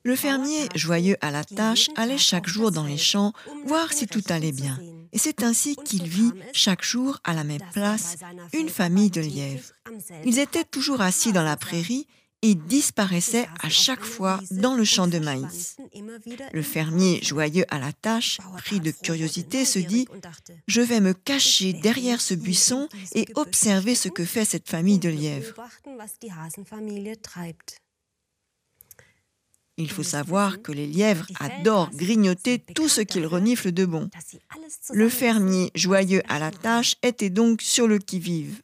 Le fermier, joyeux à la tâche, allait chaque jour dans les champs voir si tout allait bien. Et c'est ainsi qu'il vit chaque jour à la même place une famille de lièvres. Ils étaient toujours assis dans la prairie et disparaissaient à chaque fois dans le champ de maïs. Le fermier, joyeux à la tâche, pris de curiosité, se dit « Je vais me cacher derrière ce buisson et observer ce que fait cette famille de lièvres. » Il faut savoir que les lièvres adorent grignoter tout ce qu'ils reniflent de bon. Le fermier, joyeux à la tâche, était donc sur le qui-vive.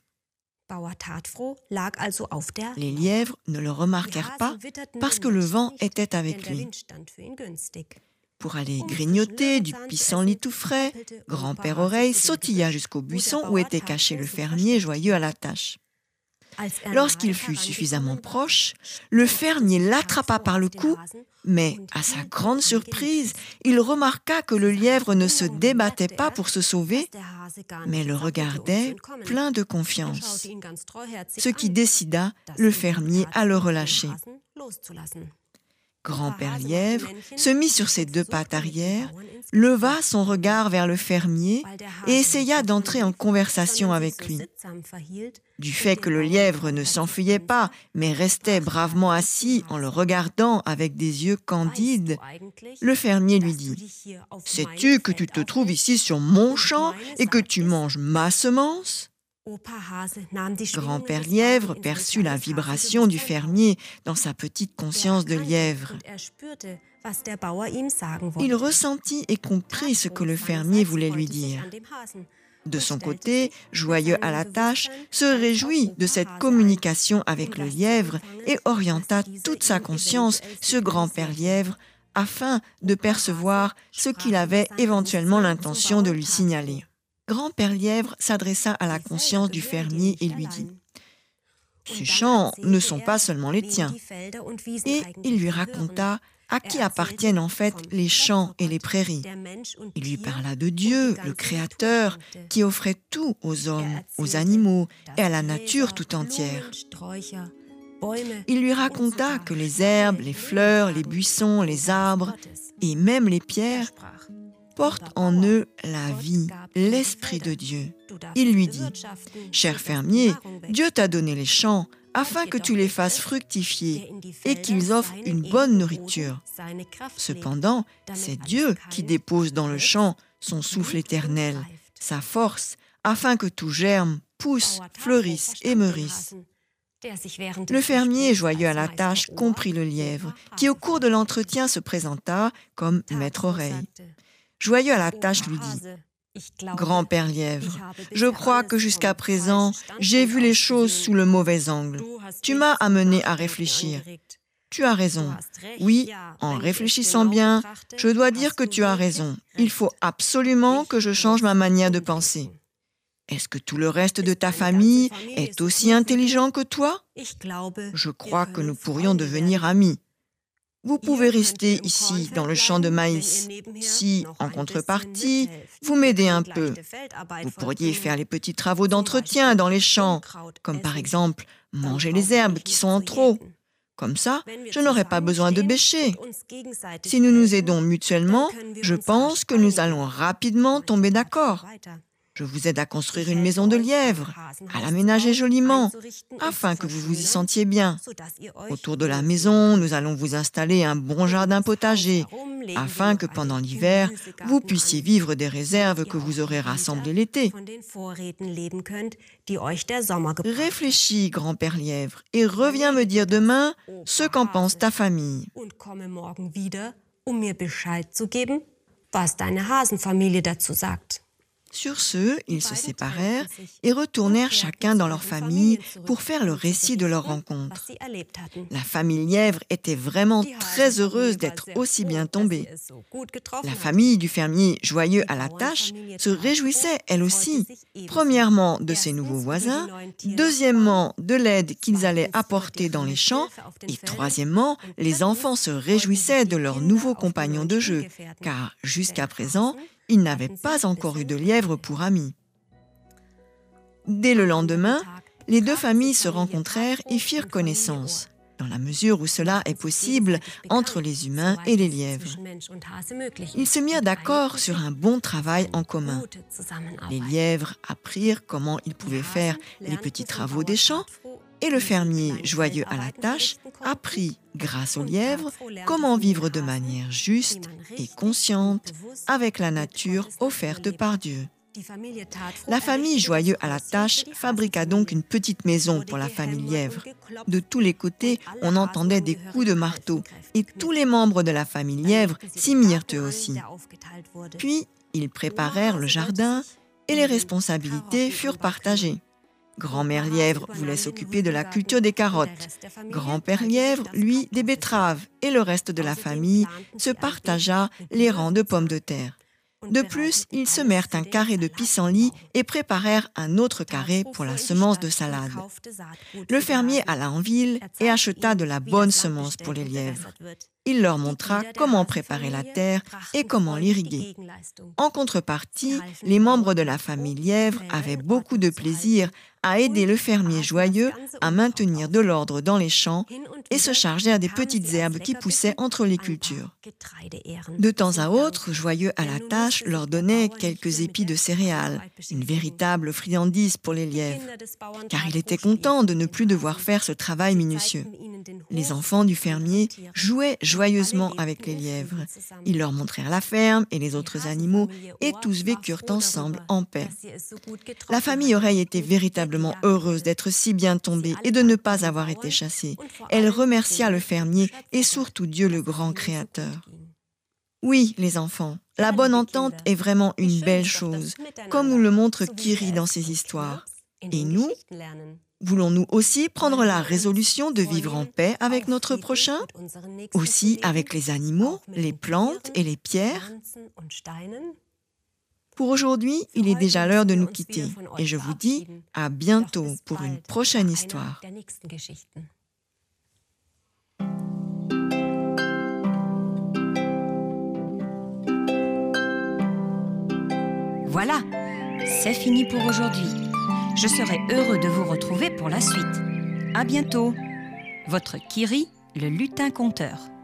Les lièvres ne le remarquèrent pas parce que le vent était avec lui. Pour aller grignoter du pissenlit tout frais, Grand-Père Oreille sautilla jusqu'au buisson où était caché le fermier joyeux à la tâche. Lorsqu'il fut suffisamment proche, le fermier l'attrapa par le cou, mais à sa grande surprise, il remarqua que le lièvre ne se débattait pas pour se sauver, mais le regardait plein de confiance, ce qui décida le fermier à le relâcher. Grand-Père Lièvre se mit sur ses deux pattes arrière, leva son regard vers le fermier et essaya d'entrer en conversation avec lui. Du fait que le lièvre ne s'enfuyait pas, mais restait bravement assis en le regardant avec des yeux candides, le fermier lui dit « Sais-tu que tu te trouves ici sur mon champ et que tu manges ma semence ?» Grand-Père Lièvre perçut la vibration du fermier dans sa petite conscience de lièvre. Il ressentit et comprit ce que le fermier voulait lui dire. De son côté, joyeux à la tâche, se réjouit de cette communication avec le lièvre et orienta toute sa conscience sur Grand-Père Lièvre afin de percevoir ce qu'il avait éventuellement l'intention de lui signaler. Grand-Père Lièvre s'adressa à la conscience du fermier et lui dit « Ces champs ne sont pas seulement les tiens. » Et il lui raconta à qui appartiennent en fait les champs et les prairies. Il lui parla de Dieu, le Créateur, qui offrait tout aux hommes, aux animaux et à la nature tout entière. Il lui raconta que les herbes, les fleurs, les buissons, les arbres et même les pierres portent en eux la vie, l'Esprit de Dieu. Il lui dit « Cher fermier, Dieu t'a donné les champs afin que tu les fasses fructifier et qu'ils offrent une bonne nourriture. Cependant, c'est Dieu qui dépose dans le champ son souffle éternel, sa force, afin que tout germe, pousse, fleurisse et meurisse. » Le fermier, joyeux à la tâche, comprit le lièvre, qui au cours de l'entretien se présenta comme maître oreille. Joyeux à la tâche lui dit « Grand-Père Lièvre, je crois que jusqu'à présent, j'ai vu les choses sous le mauvais angle. Tu m'as amené à réfléchir. Tu as raison. Oui, en réfléchissant bien, je dois dire que tu as raison. Il faut absolument que je change ma manière de penser. Est-ce que tout le reste de ta famille est aussi intelligent que toi? Je crois que nous pourrions devenir amis. Vous pouvez rester ici dans le champ de maïs. Si, en contrepartie, vous m'aidez un peu, vous pourriez faire les petits travaux d'entretien dans les champs, comme par exemple manger les herbes qui sont en trop. Comme ça, je n'aurai pas besoin de bêcher. Si nous nous aidons mutuellement, je pense que nous allons rapidement tomber d'accord. Je vous aide à construire une maison de lièvre, à l'aménager joliment, afin que vous vous y sentiez bien. Autour de la maison, nous allons vous installer un bon jardin potager, afin que pendant l'hiver, vous puissiez vivre des réserves que vous aurez rassemblées l'été. Réfléchis, Grand-Père Lièvre, et reviens me dire demain ce qu'en pense ta famille. Sur ce, ils se séparèrent et retournèrent chacun dans leur famille pour faire le récit de leur rencontre. La famille Lièvre était vraiment très heureuse d'être aussi bien tombée. La famille du fermier, joyeux à la tâche, se réjouissait elle aussi, premièrement de ses nouveaux voisins, deuxièmement de l'aide qu'ils allaient apporter dans les champs, et troisièmement, les enfants se réjouissaient de leurs nouveaux compagnons de jeu, car jusqu'à présent, ils n'avaient pas encore eu de lièvre pour amis. Dès le lendemain, les deux familles se rencontrèrent et firent connaissance. dans la mesure où cela est possible entre les humains et les lièvres. Ils se mirent d'accord sur un bon travail en commun. Les lièvres apprirent comment ils pouvaient faire les petits travaux des champs, et le fermier, joyeux à la tâche, apprit, grâce aux lièvres, comment vivre de manière juste et consciente avec la nature offerte par Dieu. La famille, joyeux à la tâche, fabriqua donc une petite maison pour la famille lièvre. De tous les côtés, on entendait des coups de marteau, et tous les membres de la famille lièvre s'y mirent eux aussi. Puis, ils préparèrent le jardin, et les responsabilités furent partagées. Grand-mère lièvre voulait s'occuper de la culture des carottes. Grand-père lièvre, lui, des betteraves, et le reste de la famille se partagea les rangs de pommes de terre. De plus, ils semèrent un carré de pissenlit et préparèrent un autre carré pour la semence de salade. Le fermier alla en ville et acheta de la bonne semence pour les lièvres. Il leur montra comment préparer la terre et comment l'irriguer. En contrepartie, les membres de la famille lièvre avaient beaucoup de plaisir à aider le fermier joyeux à maintenir de l'ordre dans les champs et se chargèrent des petites herbes qui poussaient entre les cultures. De temps à autre, joyeux à la tâche leur donnait quelques épis de céréales, une véritable friandise pour les lièvres, car il était content de ne plus devoir faire ce travail minutieux. Les enfants du fermier jouaient joyeusement avec les lièvres. Ils leur montrèrent la ferme et les autres animaux, et tous vécurent ensemble en paix. La famille Oreille était véritablement heureuse d'être si bien tombée et de ne pas avoir été chassée. Elle remercia le fermier et surtout Dieu le grand Créateur. Oui, les enfants, la bonne entente est vraiment une belle chose, comme nous le montre Kiri dans ses histoires. Et nous, voulons-nous aussi prendre la résolution de vivre en paix avec notre prochain, aussi avec les animaux, les plantes et les pierres? Pour aujourd'hui, il est déjà l'heure de nous quitter et je vous dis à bientôt pour une prochaine histoire. Voilà, c'est fini pour aujourd'hui. Je serai heureux de vous retrouver pour la suite. À bientôt. Votre Kiri, le lutin conteur.